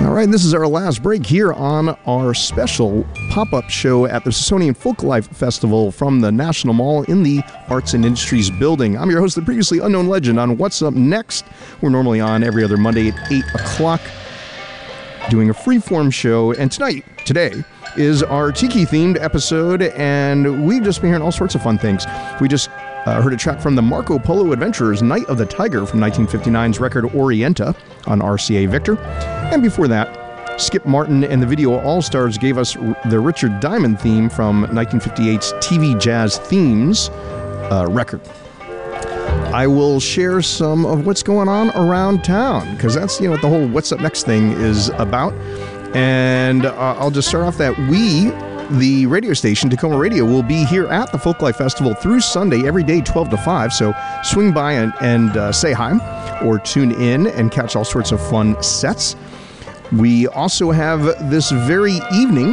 All right, this is our last break here on our special pop-up show at the Smithsonian Folklife Festival from the National Mall in the Arts and Industries building. I'm your host, the previously unknown legend on What's Up Next. We're normally on every other Monday at 8 o'clock doing a freeform show, and today is our Tiki-themed episode, and we've just been hearing all sorts of fun things. We just heard a track from the Marco Polo Adventurers' Night of the Tiger from 1959's record Orienta on RCA Victor. And before that, Skip Martin and the Video All-Stars gave us the Richard Diamond theme from 1958's TV Jazz Themes record. I will share some of what's going on around town, because that's what the whole What's Up Next thing is about. And I'll just start off that the radio station, Tacoma Radio, will be here at the Folklife Festival through Sunday, every day, 12 to 5. So swing by and say hi, or tune in and catch all sorts of fun sets. We also have this very evening